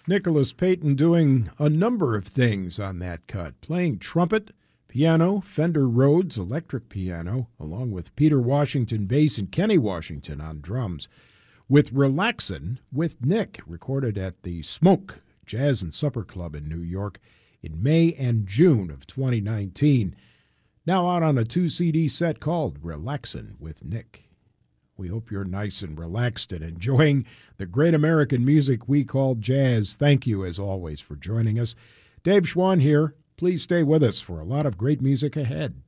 Nicholas Payton doing a number of things on that cut, playing trumpet, piano, Fender Rhodes electric piano, along with Peter Washington bass and Kenny Washington on drums, with Relaxin' with Nick, recorded at the Smoke Jazz and Supper Club in New York in May and June of 2019. Now out on a 2-CD set called Relaxin' with Nick. We hope you're nice and relaxed and enjoying the great American music we call jazz. Thank you, as always, for joining us. Dave Schwann here. Please stay with us for a lot of great music ahead.